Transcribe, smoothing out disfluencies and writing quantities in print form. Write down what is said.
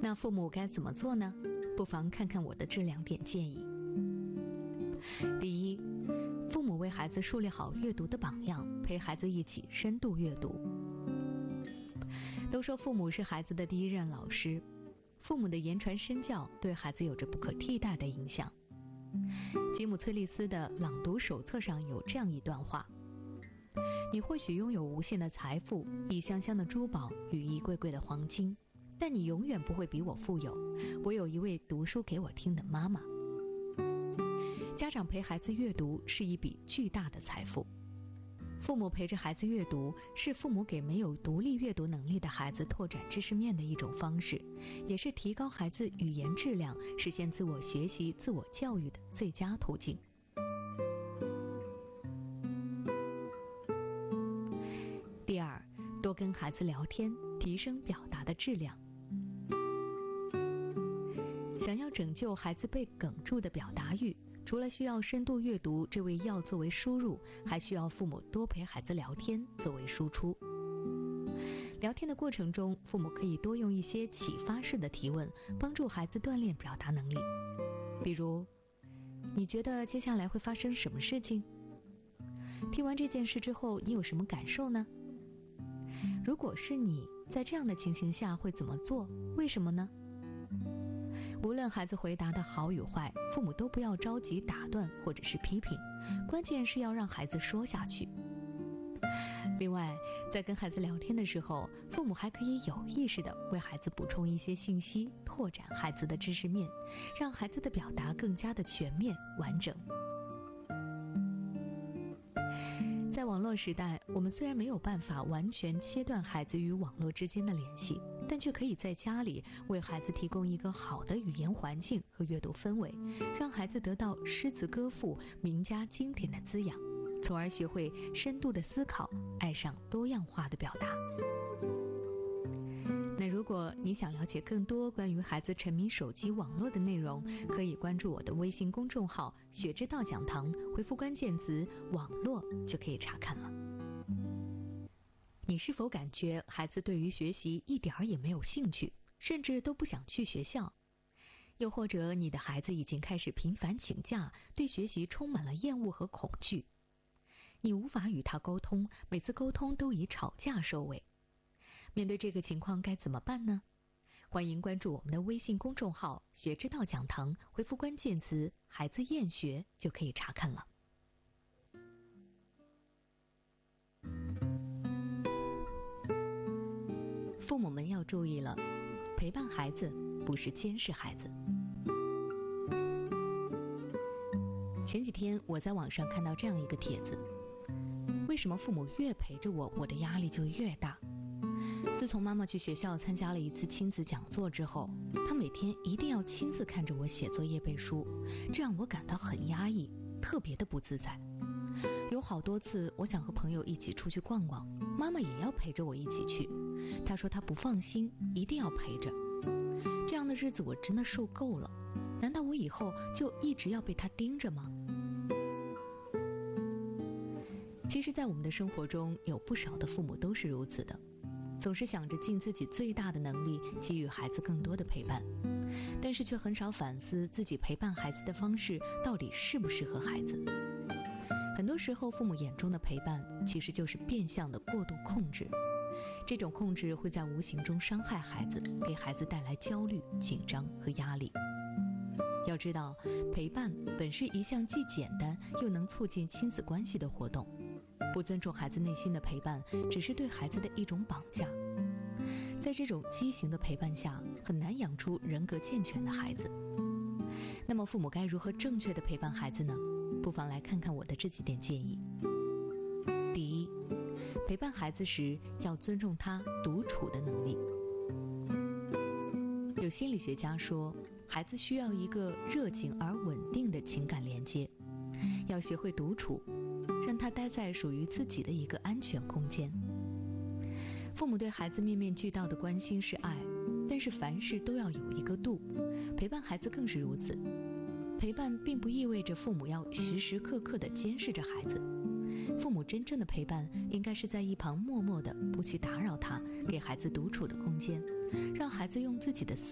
那父母该怎么做呢？不妨看看我的这2点建议。第一，父母为孩子树立好阅读的榜样，陪孩子一起深度阅读。都说父母是孩子的第一任老师，父母的言传身教对孩子有着不可替代的影响。吉姆·崔利斯的朗读手册上有这样一段话：你或许拥有无限的财富，一箱箱的珠宝与一柜柜的黄金，但你永远不会比我富有。我有一位读书给我听的妈妈。家长陪孩子阅读是一笔巨大的财富。父母陪着孩子阅读，是父母给没有独立阅读能力的孩子拓展知识面的一种方式，也是提高孩子语言质量、实现自我学习、自我教育的最佳途径。第二，多跟孩子聊天，提升表达的质量。想要拯救孩子被哽住的表达欲，除了需要深度阅读这味药作为输入，还需要父母多陪孩子聊天作为输出。聊天的过程中，父母可以多用一些启发式的提问，帮助孩子锻炼表达能力。比如，你觉得接下来会发生什么事情？听完这件事之后，你有什么感受呢？如果是你，在这样的情形下会怎么做？为什么呢？无论孩子回答的好与坏，父母都不要着急打断或者是批评，关键是要让孩子说下去。另外，在跟孩子聊天的时候，父母还可以有意识地为孩子补充一些信息，拓展孩子的知识面，让孩子的表达更加的全面完整。在网络时代，我们虽然没有办法完全切断孩子与网络之间的联系，但却可以在家里为孩子提供一个好的语言环境和阅读氛围，让孩子得到诗词歌赋、名家经典的滋养，从而学会深度的思考，爱上多样化的表达。那如果你想了解更多关于孩子沉迷手机网络的内容，可以关注我的微信公众号“学之道讲堂”，回复关键词“网络”就可以查看了。你是否感觉孩子对于学习一点儿也没有兴趣，甚至都不想去学校？又或者你的孩子已经开始频繁请假，对学习充满了厌恶和恐惧？你无法与他沟通，每次沟通都以吵架收尾。面对这个情况该怎么办呢？欢迎关注我们的微信公众号“学之道讲堂”，回复关键词“孩子厌学”就可以查看了。父母们要注意了，陪伴孩子不是监视孩子。前几天我在网上看到这样一个帖子：为什么父母越陪着我，我的压力就越大？自从妈妈去学校参加了一次亲子讲座之后，她每天一定要亲自看着我写作业背书，这让我感到很压抑，特别的不自在。有好多次我想和朋友一起出去逛逛，妈妈也要陪着我一起去，她说她不放心，一定要陪着。这样的日子我真的受够了，难道我以后就一直要被她盯着吗？其实在我们的生活中，有不少的父母都是如此的，总是想着尽自己最大的能力给予孩子更多的陪伴，但是却很少反思自己陪伴孩子的方式到底适不适合孩子。很多时候，父母眼中的陪伴其实就是变相的过度控制，这种控制会在无形中伤害孩子，给孩子带来焦虑、紧张和压力。要知道，陪伴本是一项既简单又能促进亲子关系的活动，不尊重孩子内心的陪伴，只是对孩子的一种绑架。在这种畸形的陪伴下，很难养出人格健全的孩子。那么父母该如何正确的陪伴孩子呢？不妨来看看我的这几点建议。第一，陪伴孩子时要尊重他独处的能力。有心理学家说，孩子需要一个热情而稳定的情感连接，要学会独处，让他待在属于自己的一个安全空间。父母对孩子面面俱到的关心是爱，但是凡事都要有一个度，陪伴孩子更是如此。陪伴并不意味着父母要时时刻刻地监视着孩子，父母真正的陪伴应该是在一旁默默地不去打扰他，给孩子独处的空间，让孩子用自己的思